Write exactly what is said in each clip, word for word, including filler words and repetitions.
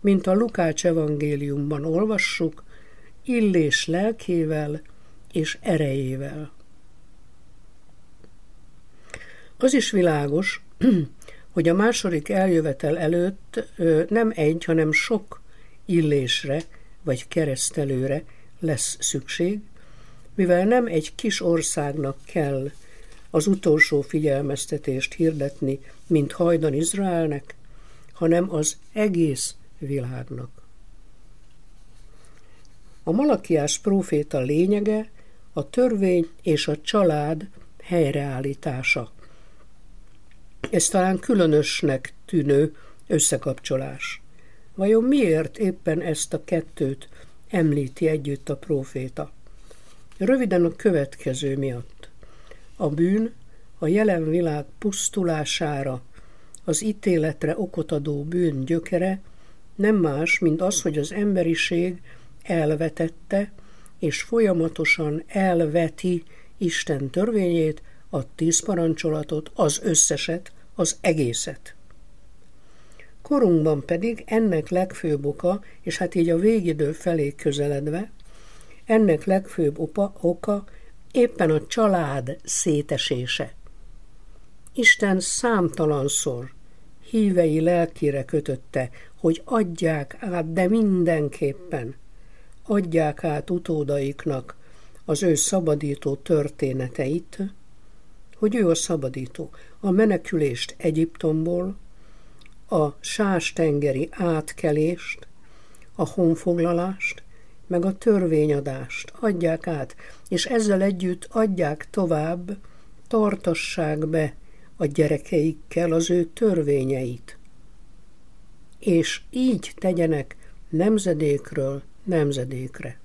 mint a Lukács evangéliumban olvassuk, Illés lelkével és erejével. Az is világos, hogy a második eljövetel előtt nem egy, hanem sok Illésre vagy keresztelőre lesz szükség, mivel nem egy kis országnak kell az utolsó figyelmeztetést hirdetni, mint hajdan Izraelnek, hanem az egész világnak. A Malakiás próféta lényege a törvény és a család helyreállítása. Ez talán különösnek tűnő összekapcsolás. Vajon miért éppen ezt a kettőt említi együtt a próféta? Röviden a következő miatt. A bűn a jelen világ pusztulására, az ítéletre okot adó bűn gyökere nem más, mint az, hogy az emberiség elvetette és folyamatosan elveti Isten törvényét, a tíz parancsolatot, az összeset, az egészet. Korunkban pedig ennek legfőbb oka, és hát így a végidő felé közeledve, ennek legfőbb opa, oka éppen a család szétesése. Isten számtalanszor hívei lelkére kötötte, hogy adják át, de mindenképpen adják át utódaiknak az ő szabadító történeteit, hogy ő a szabadító. A menekülést Egyiptomból, a sástengeri átkelést, a honfoglalást, meg a törvényadást adják át, és ezzel együtt adják tovább, tartassák be a gyerekeikkel az ő törvényeit. És így tegyenek nemzedékről nemzedékre.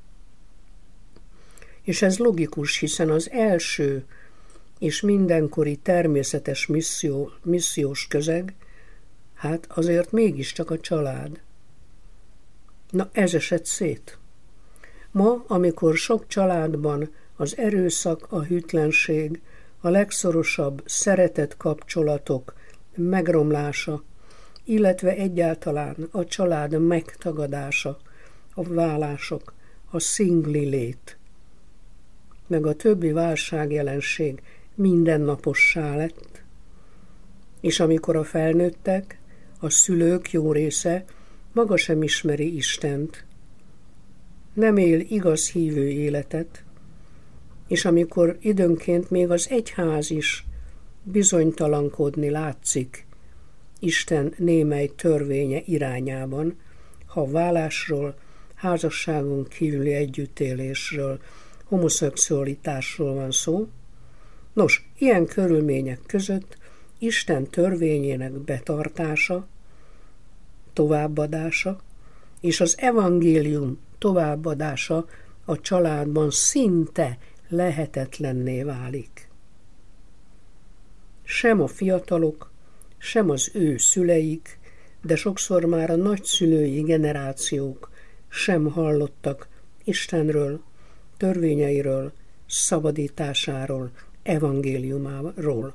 És ez logikus, hiszen az első és mindenkori természetes misszió, missziós közeg, hát azért mégiscsak a család. Na, ez esett szét. Ma, amikor sok családban az erőszak, a hűtlenség, a legszorosabb szeretet kapcsolatok megromlása, illetve egyáltalán a család megtagadása, a vállások, a szingli lét, meg a többi válságjelenség mindennapossá lett, és amikor a felnőttek, a szülők jó része maga sem ismeri Istent, nem él igaz hívő életet, és amikor időnként még az egyház is bizonytalankodni látszik Isten némely törvénye irányában, ha vállásról, házasságon kívüli együttélésről, homoszexualitásról van szó. Nos, ilyen körülmények között Isten törvényének betartása, továbbadása és az evangélium továbbadása a családban szinte lehetetlenné válik. Sem a fiatalok, sem az ő szüleik, de sokszor már a nagyszülői generációk sem hallottak Istenről, törvényeiről, szabadításáról, evangéliumáról.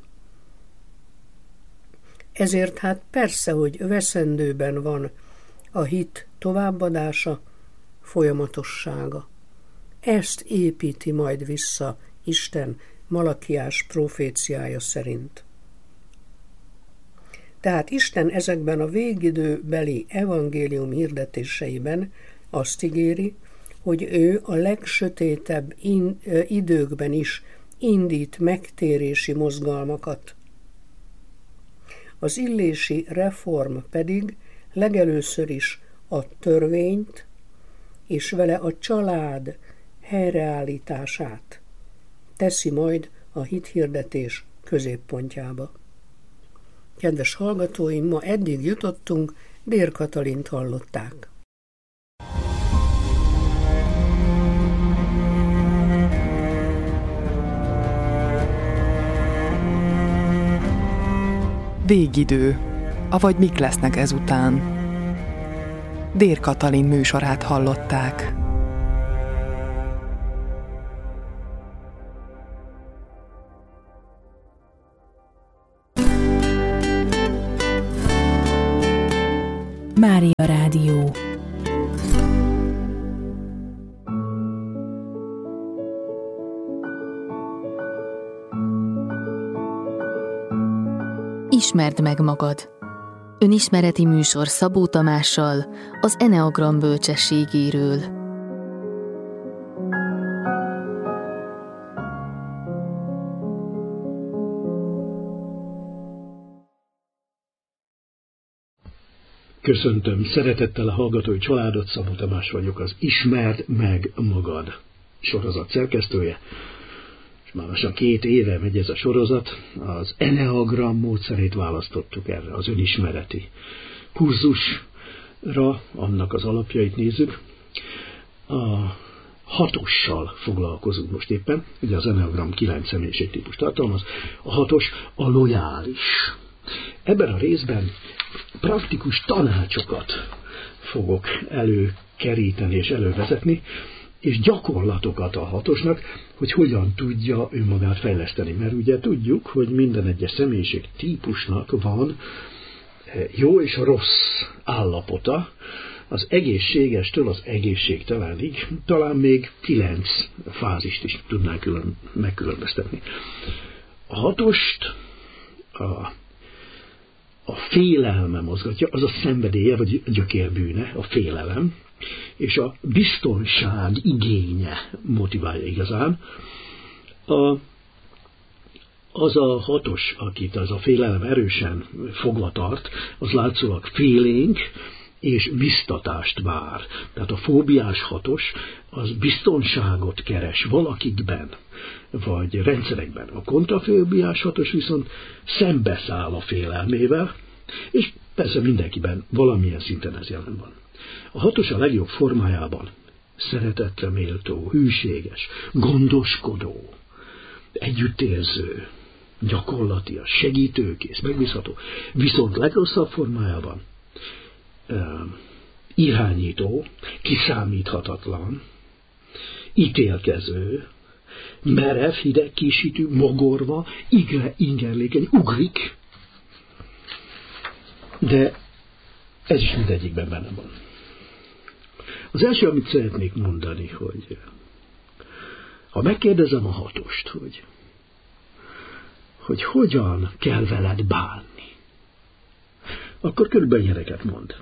Ezért hát persze, hogy veszendőben van a hit továbbadása, folyamatossága. Ezt építi majd vissza Isten Malakiás proféciája szerint. Tehát Isten ezekben a végidőbeli evangélium hirdetéseiben azt ígéri, hogy ő a legsötétebb in, időkben is indít megtérési mozgalmakat. Az illési reform pedig legelőször is a törvényt és vele a család helyreállítását teszi majd a hithirdetés középpontjába. Kedves hallgatóim, ma eddig jutottunk, Dér Katalint hallották. Végidő, avagy mik lesznek ezután. Dér Katalin műsorát hallották. Mária Rádió. Rádió. Ismerd meg magad. Önismereti műsor Szabó Tamással az Eneagram bölcsességéről. Köszöntöm szeretettel a hallgatói családot, Szabó Tamás vagyok, az Ismerd meg magad sorozat szerkesztője. És már lassan két éve megy ez a sorozat, az Eneagram módszerét választottuk erre, az önismereti kurzusra, annak az alapjait nézzük. A hatossal foglalkozunk most éppen, ugye az Eneagram kilenc személyiségtípus tartalmaz, a hatos a lojális. Ebben a részben praktikus tanácsokat fogok előkeríteni és elővezetni, és gyakorlatokat a hatosnak, hogy hogyan tudja önmagát fejleszteni. Mert ugye tudjuk, hogy minden egyes személyiség típusnak van jó és rossz állapota, az egészségestől az egészségtelenig, talán még kilenc fázist is tudnánk külön, megkülönböztetni. A hatost a A félelme mozgatja, az a szenvedélye, vagy gyökérbűne, a félelem, és a biztonság igénye motiválja igazán. A, az a hatos, akit az a félelem erősen fogva tart, az látszólag félénk és biztatást vár. Tehát a fóbiás hatos az biztonságot keres valakikben, vagy rendszerekben. A kontrafóbiás hatos viszont szembeszáll a félelmével, és persze mindenkiben valamilyen szinten ez jelen van. A hatos a legjobb formájában szeretetre méltó, hűséges, gondoskodó, együttérző, gyakorlatias, segítőkész, megbízható, viszont legrosszabb formájában irányító, kiszámíthatatlan, ítélkező, merev, hideg, kisítő, mogorva, igre, ingerlékeny, ugrik, de ez is mindegyikben benne van. Az első, amit szeretnék mondani, hogy ha megkérdezem a hatost, hogy, hogy hogyan kell veled bánni, akkor körülbelül ilyeneket mond.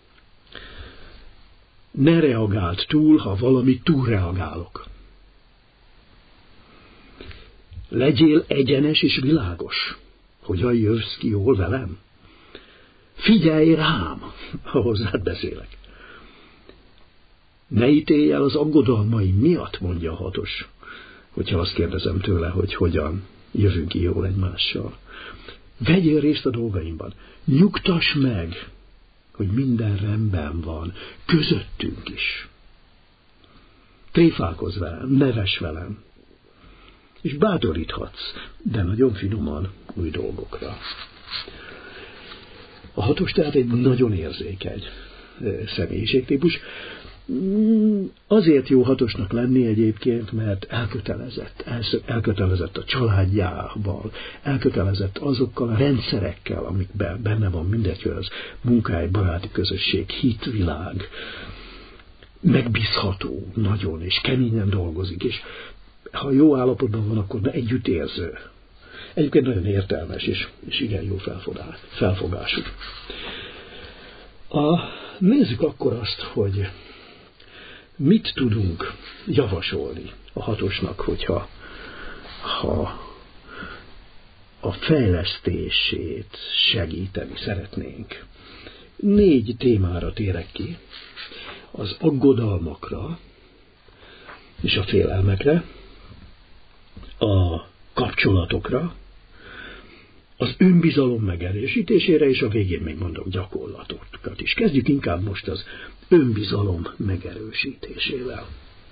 Ne reagáld túl, ha valami túlreagálok. Legyél egyenes és világos, hogyan jössz ki jól velem. Figyelj rám, ha hozzád beszélek. Ne ítélj el az aggodalmaim miatt, mondja a hatos, hogyha azt kérdezem tőle, hogy hogyan jövünk ki jól egymással. Vegyél részt a dolgaimban, nyugtass meg, hogy minden rendben van, közöttünk is. Tréfálkozz velem, neves velem, és bátoríthatsz, de nagyon finoman új dolgokra. A hatos tehát egy nagyon érzékeny személyiségtípus. Azért jó hatosnak lenni egyébként, mert elkötelezett, elkötelezett a családjával, elkötelezett azokkal a rendszerekkel, amikben benne van mindegy, hogy az munkáj, baráti közösség, hitvilág, megbízható nagyon, és keményen dolgozik, és ha jó állapotban van, akkor együttérző. Egyébként nagyon értelmes, és, és igen jó felfogású. A, nézzük akkor azt, hogy mit tudunk javasolni a hatosnak, hogyha ha a fejlesztését segíteni szeretnénk. Négy témára térek ki. Az aggodalmakra és a félelmekre, a kapcsolatokra, az önbizalom megerősítésére, és a végén még mondok gyakorlatokat is. Kezdjük inkább most az önbizalom megerősítésével.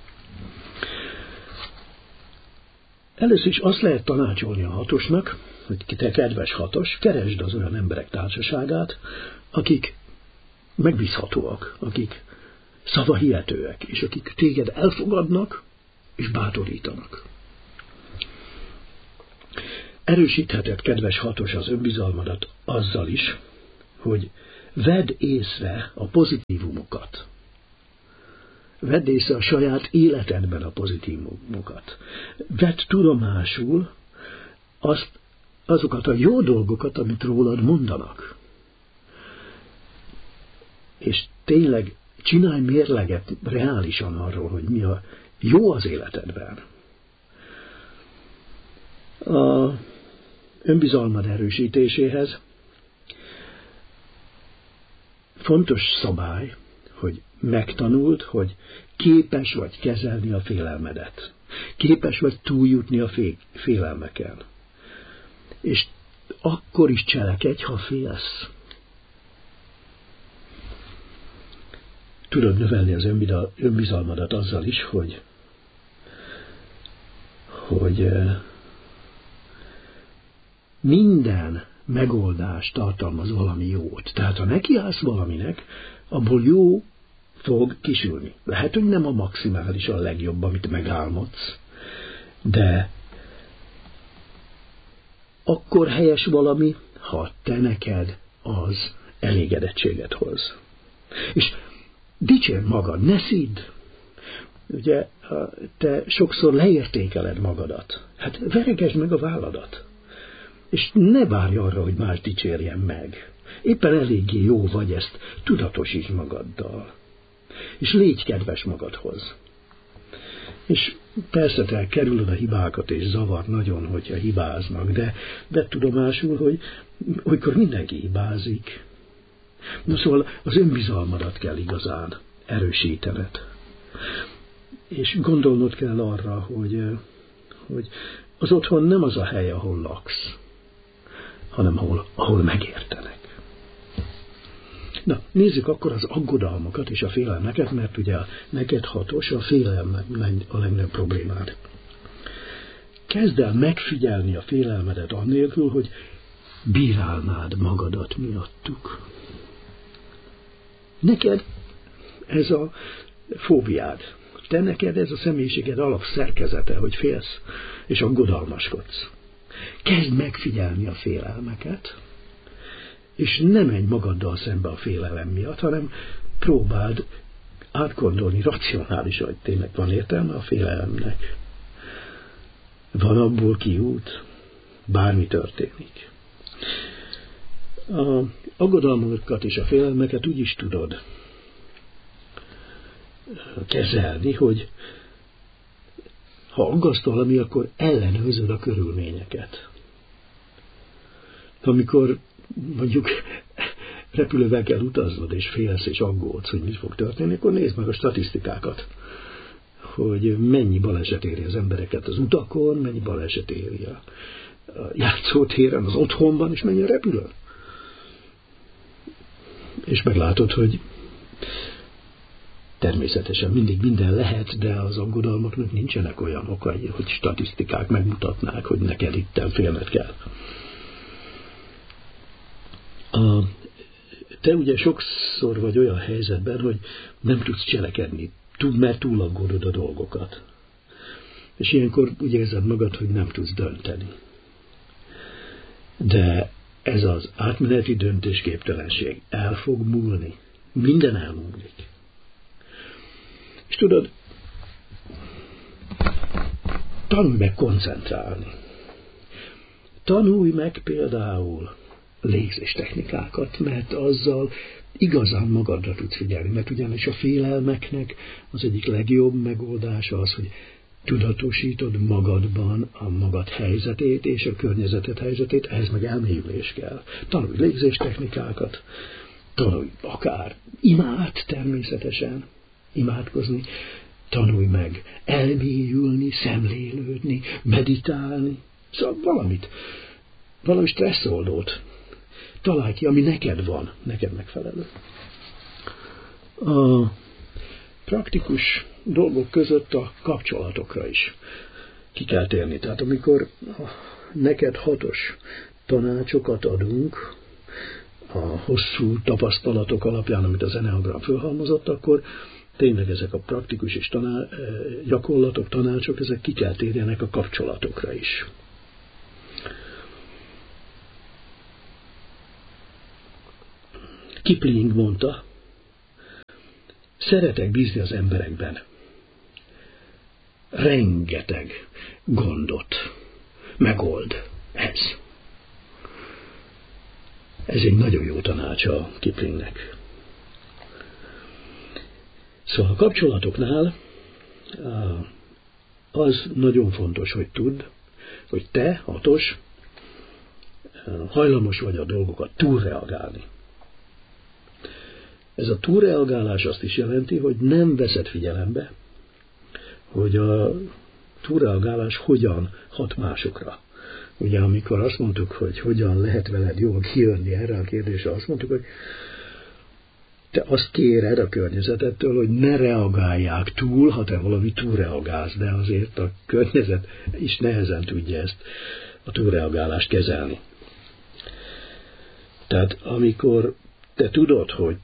Először is azt lehet tanácsolni a hatosnak, hogy te kedves hatos, keresd az olyan emberek társaságát, akik megbízhatóak, akik szavahihetőek, és akik téged elfogadnak és bátorítanak. Erősítheted, kedves hatos, az önbizalmadat azzal is, hogy vedd észre a pozitívumokat. Vedd észre a saját életedben a pozitívumokat. Vedd tudomásul azt, azokat a jó dolgokat, amit rólad mondanak. És tényleg csinálj mérleget reálisan arról, hogy mi a jó az életedben. A önbizalmad erősítéséhez fontos szabály, hogy megtanuld, hogy képes vagy kezelni a félelmedet. Képes vagy túljutni a félelmeken. És akkor is cselekedj, ha félsz. Tudod növelni az önbizalmadat azzal is, hogy, hogy minden megoldás tartalmaz valami jót. Tehát ha nekiállsz valaminek, abból jó fog kisülni. Lehet, hogy nem a maximális a legjobb, amit megálmodsz, de akkor helyes valami, ha te neked az elégedettséget hoz. És dicsérd magad, ne szidd! Ugye, te sokszor leértékeled magadat. Hát veregesd meg a válladat. És ne várj arra, hogy más dicsérjen meg. Éppen eléggé jó vagy, ezt tudatosíts magaddal. És légy kedves magadhoz. És persze te kerülöd a hibákat, és zavar nagyon, hogyha hibáznak, de vedd tudomásul, hogy olykor mindenki hibázik. Na szóval az önbizalmadat kell igazán erősítened. És gondolnod kell arra, hogy, hogy az otthon nem az a hely, ahol laksz, hanem ahol, ahol megértenek. Na, nézzük akkor az aggodalmakat és a félelmeket, mert ugye neked hatos, a félelmek a legnagyobb problémád. Kezd el megfigyelni a félelmedet annélkül, hogy bírálnád magadat miattuk. Neked ez a fóbiád, te neked ez a személyiséged alapszerkezete, hogy félsz és aggodalmaskodsz. Kezd megfigyelni a félelmeket, és ne menj magaddal szembe a félelem miatt, hanem próbáld átgondolni racionálisan, hogy tényleg van értelme a félelemnek. Van abból kiút, bármi történik. A aggodalmakat és a félelmeket úgy is tudod kezelni, hogy ha aggaszt valami, akkor ellenőrzöd a körülményeket. Amikor mondjuk repülővel kell utaznod, és félsz és aggódsz, hogy mi fog történni, akkor nézd meg a statisztikákat, hogy mennyi baleset éri az embereket az utakon, mennyi baleset éri a játszótéren, az otthonban, és mennyi a repülőn. És meglátod, hogy természetesen mindig minden lehet, de az aggodalmaknak nincsenek olyan okai, hogy statisztikák megmutatnák, hogy neked itten félned kell. A, te ugye sokszor vagy olyan helyzetben, hogy nem tudsz cselekedni, mert túl aggódod a dolgokat. És ilyenkor úgy érzed magad, hogy nem tudsz dönteni. De ez az átmeneti döntésképtelenség el fog múlni. Minden elmúlik. És tudod, tanulj meg koncentrálni. Tanulj meg például légzéstechnikákat, mert azzal igazán magadra tudsz figyelni, mert ugyanis a félelmeknek az egyik legjobb megoldása az, hogy tudatosítod magadban a magad helyzetét és a környezeted helyzetét, ehhez meg elmélyülés kell. Tanulj légzéstechnikákat, tanulj akár imád természetesen, imádkozni, tanulj meg elmélyülni, szemlélődni, meditálni, szóval valamit, valami stresszoldót találj ki, ami neked van, neked megfelelő. A praktikus dolgok között a kapcsolatokra is ki kell térni. Tehát amikor neked hatos tanácsokat adunk a hosszú tapasztalatok alapján, amit az Eneagram fölhalmozott, akkor tényleg ezek a praktikus és taná- gyakorlatok, tanácsok, ezek ki kell térjenek a kapcsolatokra is. Kipling mondta, szeretek bízni az emberekben. Rengeteg gondot megold ez. Ez egy nagyon jó tanács a Kiplingnek. Szóval a kapcsolatoknál az nagyon fontos, hogy tudd, hogy te, hatos, hajlamos vagy a dolgokat túlreagálni. Ez a túlreagálás azt is jelenti, hogy nem veszed figyelembe, hogy a túlreagálás hogyan hat másokra. Ugye amikor azt mondtuk, hogy hogyan lehet veled jól kijönni erre a kérdésre, azt mondtuk, hogy te azt kéred a környezetettől, hogy ne reagálják túl, ha te valami túlreagálsz, de azért a környezet is nehezen tudja ezt a túlreagálást kezelni. Tehát amikor te tudod, hogy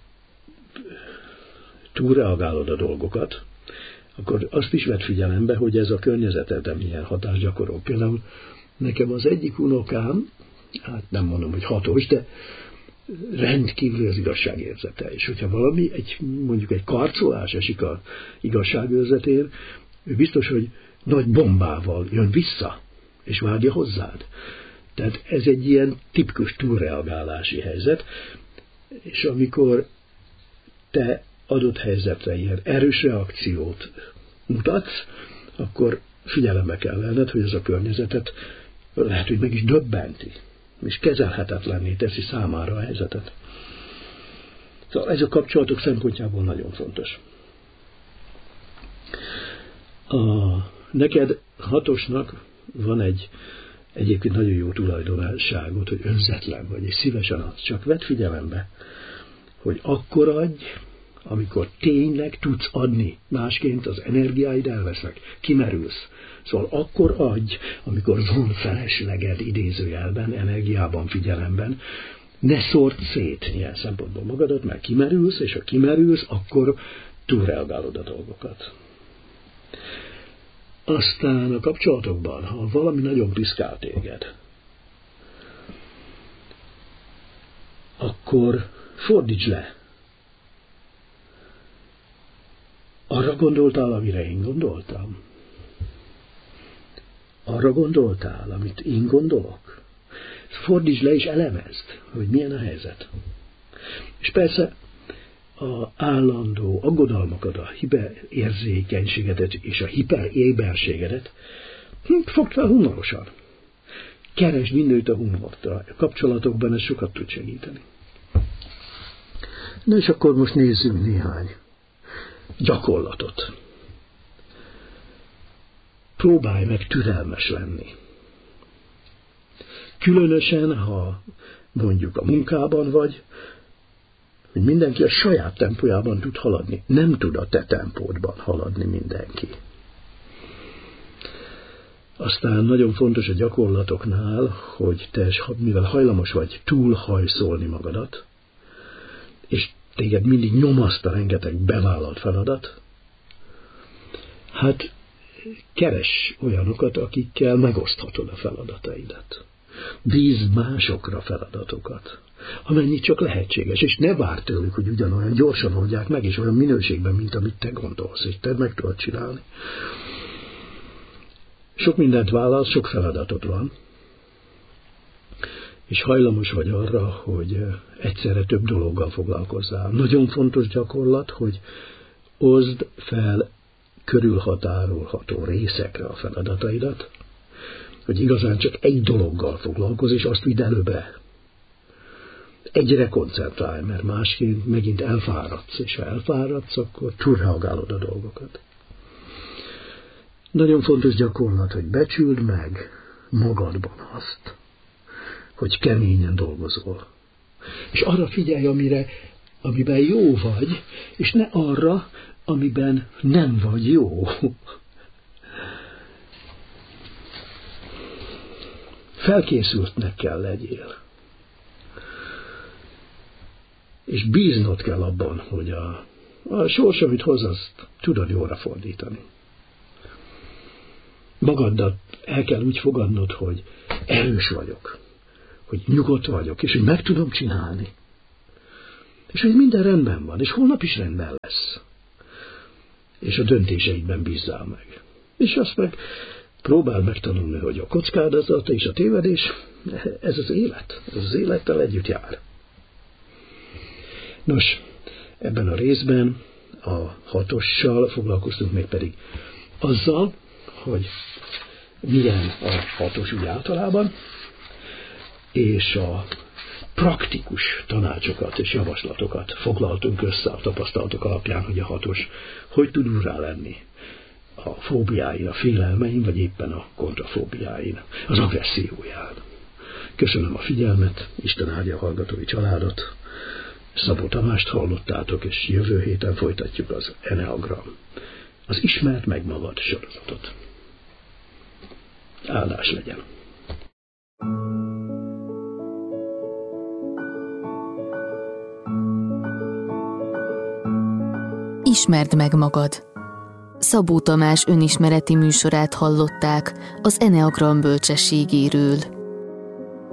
túlreagálod a dolgokat, akkor azt is vedd figyelembe, hogy ez a környezetedre milyen hatást gyakorol. Például nekem az egyik unokám, hát nem mondom, hogy hatos, de rendkívül az igazságérzete. És hogyha valami, egy, mondjuk egy karcolás esik az igazságérzetén, ő biztos, hogy nagy bombával jön vissza, és vágja hozzád. Tehát ez egy ilyen tipikus túlreagálási helyzet, és amikor te adott helyzetre ilyen erős reakciót mutatsz, akkor figyelembe kell venned, hogy ez a környezetet lehet, hogy meg is döbbenti, és kezelhetetlenné teszi számára a helyzetet. Szóval ez a kapcsolatok szempontjából nagyon fontos. A, neked hatosnak van egy egyébként nagyon jó tulajdonságod, hogy önzetlen vagy, és szívesen adsz. Csak vedd figyelembe, hogy akkor adj, amikor tényleg tudsz adni, másként az energiáid elvesznek, kimerülsz. Szóval akkor adj, amikor van felesleged idézőjelben, energiában, figyelemben, ne szórd szét ilyen szempontból magadat, mert kimerülsz, és ha kimerülsz, akkor túlreagálod a dolgokat. Aztán a kapcsolatokban, ha valami nagyon piszkál téged, akkor fordíts le. Arra gondoltál, amire én gondoltam? Arra gondoltál, amit én gondolok? Fordítsd le és elemezd, hogy milyen a helyzet. És persze a állandó aggodalmakat, a hiperérzékenységedet és a hiperéberségedet fogd fel humorosan. Keresd mindőt a humort. A kapcsolatokban ez sokat tud segíteni. Na és akkor most nézzünk néhány gyakorlatot. Próbálj meg türelmes lenni. Különösen, ha mondjuk a munkában vagy, hogy mindenki a saját tempójában tud haladni. Nem tud a te tempódban haladni mindenki. Aztán nagyon fontos a gyakorlatoknál, hogy te, mivel hajlamos vagy túlhajszolni magadat, és téged mindig nyomaszt a rengeteg bevállalt feladat, hát keres olyanokat, akikkel megoszthatod a feladataidat. Bízd másokra feladatokat, amennyit csak lehetséges, és ne várd tőlük, hogy ugyanolyan gyorsan oldják meg, és olyan minőségben, mint amit te gondolsz, és te meg tudod csinálni. Sok mindent vállalsz, sok feladatod van, és hajlamos vagy arra, hogy egyszerre több dologgal foglalkozzál. Nagyon fontos gyakorlat, hogy oszd fel körülhatárolható részekre a feladataidat, hogy igazán csak egy dologgal foglalkozz, és azt vidd előbe. Egyre koncentrálj, mert másként megint elfáradsz, és ha elfáradsz, akkor túlreagálod a dolgokat. Nagyon fontos gyakorlat, hogy becsüld meg magadban azt, hogy keményen dolgozol. És arra figyelj, amire, amiben jó vagy, és ne arra, amiben nem vagy jó. Felkészültnek kell legyél. És bíznod kell abban, hogy a, a sors, amit hoz, azt tudod jóra fordítani. Magaddal el kell úgy fogadnod, hogy erős vagyok, hogy nyugodt vagyok, és hogy meg tudom csinálni. És hogy minden rendben van, és holnap is rendben lesz. És a döntéseidben bízzál meg. És azt meg próbál megtanulni, hogy a kockázat és a tévedés, ez az élet. Ez az élettel együtt jár. Nos, ebben a részben a hatossal foglalkoztunk még pedig azzal, hogy milyen a hatos úgy általában, és a praktikus tanácsokat és javaslatokat foglaltunk össze a tapasztalatok alapján, hogy a hatos hogy tud urrá lenni a fóbiáin, a félelmein, vagy éppen a kontrafóbiáin, az agresszióján. Köszönöm a figyelmet, Isten áldja a hallgatói családot, Szabó Tamást hallottátok, és jövő héten folytatjuk az Eneagram, az Ismerd meg magad sorozatot. Áldás legyen! Ismerd meg magad! Szabó Tamás önismereti műsorát hallották az Eneagram bölcsességéről.